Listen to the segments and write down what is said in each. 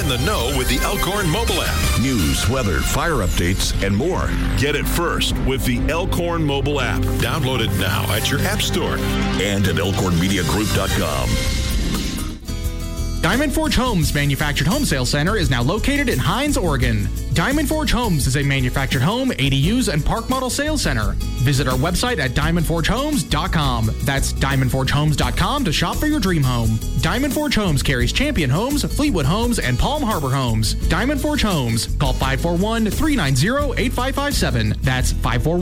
in the know with the Elkhorn mobile app. News, weather, fire updates, and more. Get it first with the Elkhorn mobile app. Download it now at your app store and at elkhornmediagroup.com. Diamond Forge Homes Manufactured Home Sales Center is now located in Hines, Oregon. Diamond Forge Homes is a manufactured home, ADUs, and park model sales center. Visit our website at diamondforgehomes.com. That's diamondforgehomes.com to shop for your dream home. Diamond Forge Homes carries Champion Homes, Fleetwood Homes, and Palm Harbor Homes. Diamond Forge Homes. Call 541-390-8557. That's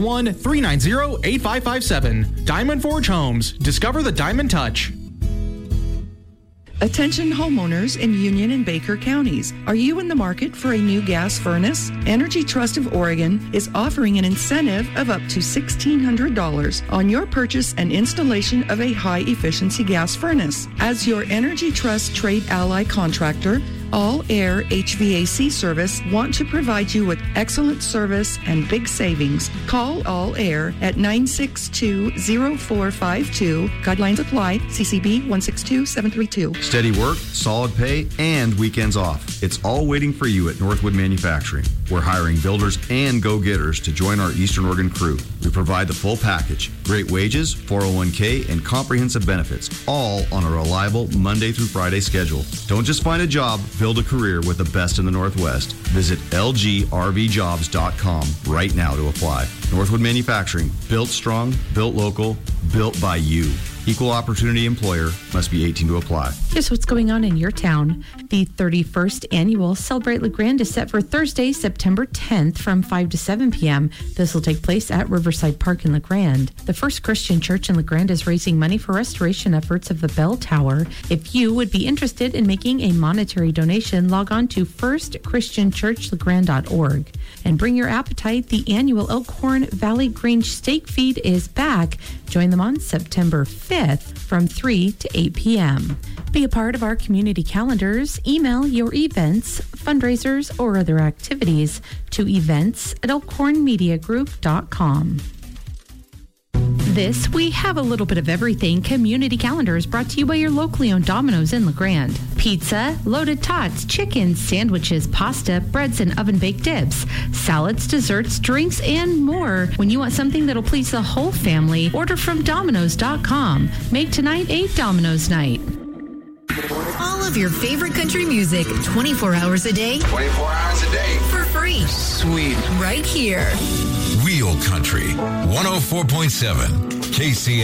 541-390-8557. Diamond Forge Homes. Discover the Diamond Touch. Attention homeowners in Union and Baker counties. Are you in the market for a new gas furnace? Energy Trust of Oregon is offering an incentive of up to $1,600 on your purchase and installation of a high-efficiency gas furnace. As your Energy Trust Trade Ally contractor, All Air HVAC Service want to provide you with excellent service and big savings. Call All Air at 962-0452. Guidelines apply. CCB 162732. Steady work, solid pay, and weekends off. It's all waiting for you at Northwood Manufacturing. We're hiring builders and go-getters to join our Eastern Oregon crew. We provide the full package. Great wages, 401k, and comprehensive benefits, all on a reliable Monday through Friday schedule. Don't just find a job, build a career with the best in the Northwest. Visit lgrvjobs.com right now to apply. Northwood Manufacturing, built strong, built local, built by you. Equal opportunity employer, must be 18 to apply. Here's what's going on in your town. The 31st annual Celebrate LeGrand is set for Thursday, September 10th from 5 to 7 p.m. This will take place at Riverside Park in LeGrand. The First Christian Church in LeGrand is raising money for restoration efforts of the Bell Tower. If you would be interested in making a monetary donation, log on to firstchristianchurchlegrand.org and bring your appetite. The annual Elkhorn Valley Grange Steak Feed is back. Join them on September 5th from 3 to 8 p.m. Be a part of our community calendars. Email your events, fundraisers, or other activities to events@elkhornmediagroup.com. This, we have a little bit of everything. Community calendar is brought to you by your locally owned Domino's in LeGrand. Pizza, loaded tots, chicken, sandwiches, pasta, breads, and oven-baked dips, salads, desserts, drinks, and more. When you want something that'll please the whole family, order from Domino's.com. Make tonight a Domino's night. All of your favorite country music, 24 hours a day. 24 hours a day. For free. Sweet. Right here. Real Country 104.7 KC.